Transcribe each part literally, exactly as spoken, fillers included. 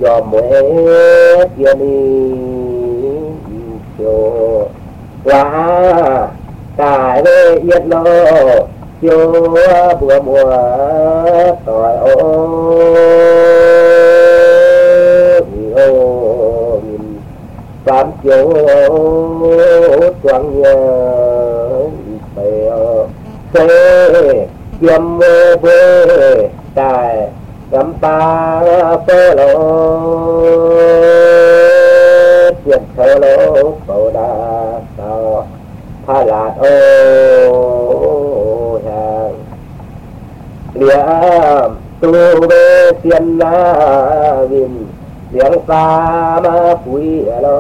dòm mẹ kia đi chiều lá cài với yên lo chiều bữa mùa tỏi ô vì ô nhìn tám chiều choáng nhớ phải xe kiếm bê tài gắm ta phơ lô chuyện thơ lô cầu đà sao tha lạt ô hàng liễm tu bê thiên la vinh liễng xa ma quý lô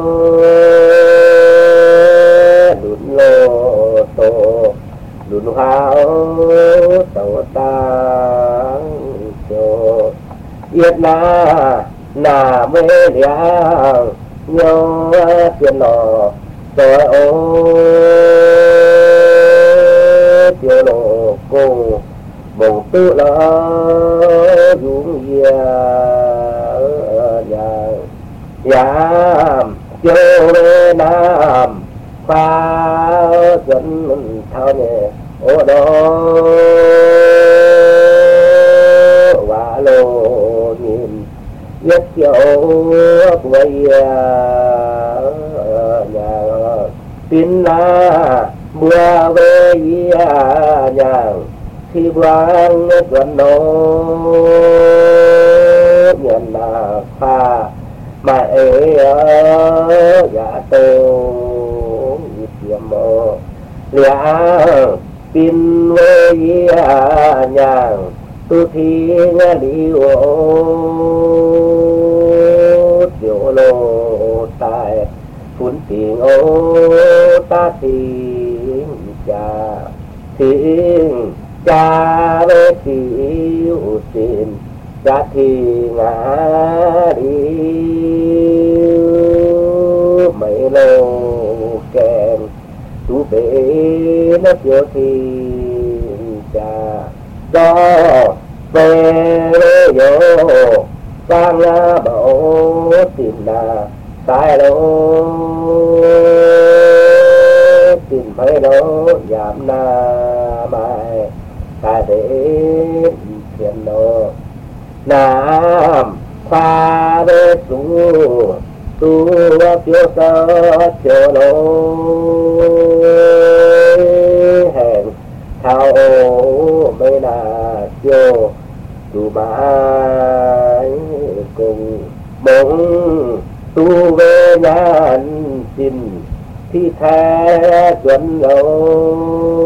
đun lô tô đun hao tàu tăng cho yết na na mê liang nhau tiền lò tôi ô tiêu lô cô bầu tư lỡ dung ya ya yam tiêu lê nam pha dẫn thao nè ô đó và lô nhìn nhất kiểu quay nhà tin là mưa về nhà khi vang gần đó nhận là pha mà ấy dạ tô tiệm mơ lẽ tin về nhà tu thi đi ô tiểu lô tài phun tiếng ô ta tiếng cha tiếng cha với tiểu xin cha thì ngã đi mấy lô kèm tu bể nó tiểu thì cha cho về yo sang bảo tìm là sai đâu tìm phải đâu giảm na mai ta để tiền đâu nam pha về tu tu tiêu sơ chiều đâu hẹn thao mấy là chiều tu mãi cùng mong tu về nhà xin thi tha chuẩn lâu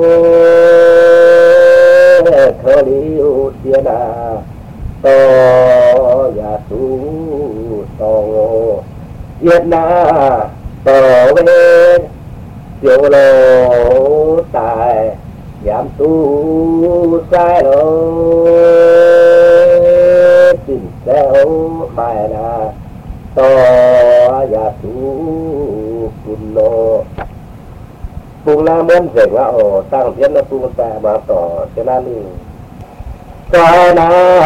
thơ liêu xia đà to và tu to yết na to về chiều lô tài giảm tu sai lô xin xéo mai là to và tu cùng lô cùng la mơn rể ngạo tăng thiên là tu ta mà tỏ thế là đi qua na